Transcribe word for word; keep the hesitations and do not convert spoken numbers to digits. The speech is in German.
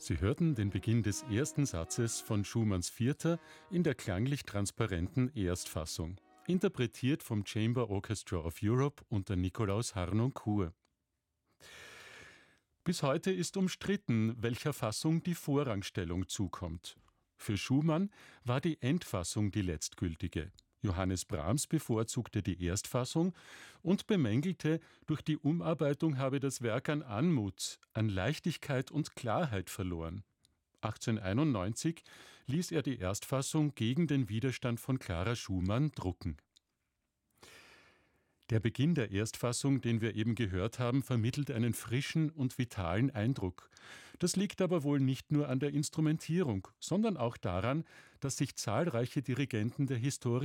Sie hörten den Beginn des ersten Satzes von Schumanns Vierter in der klanglich transparenten Erstfassung, interpretiert vom Chamber Orchestra of Europe unter Nikolaus Harnoncourt. Bis heute ist umstritten, welcher Fassung die Vorrangstellung zukommt. Für Schumann war die Endfassung die letztgültige. Johannes Brahms bevorzugte die Erstfassung und bemängelte, durch die Umarbeitung habe das Werk an Anmut, an Leichtigkeit und Klarheit verloren. achtzehnhunderteinundneunzig ließ er die Erstfassung gegen den Widerstand von Clara Schumann drucken. Der Beginn der Erstfassung, den wir eben gehört haben, vermittelt einen frischen und vitalen Eindruck. Das liegt aber wohl nicht nur an der Instrumentierung, sondern auch daran, dass sich zahlreiche Dirigenten der Historie